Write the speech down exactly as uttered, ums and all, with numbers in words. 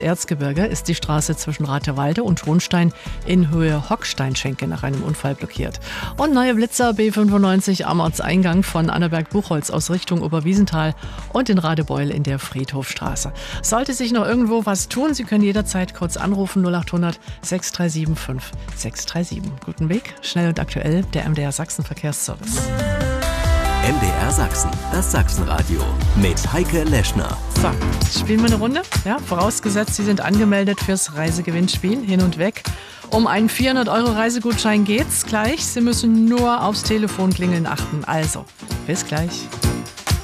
Erzgebirge ist die Straße zwischen Ratewalde und Schonstein in Höhe Hocksteinschenke nach einem Unfall blockiert. Und neue Blitzer B fünfundneunzig am Ortseingang von Annaberg-Buchholz aus Richtung Oberwiesenthal und in Radebeul in der Friedhofstraße. Sollte sich noch irgendwo was tun, Sie können jederzeit kurz anrufen null achthundert sechs drei sieben fünf sechs drei sieben. Guten Weg, schnell und aktuell, der M D R Sachsen Verkehrsservice. M D R Sachsen, das Sachsenradio mit Heike Leschner. So, spielen wir eine Runde? Ja, vorausgesetzt, Sie sind angemeldet fürs Reisegewinnspiel Hin und Weg. Um einen vierhundert Euro Reisegutschein geht's gleich. Sie müssen nur aufs Telefon klingeln achten. Also, bis gleich.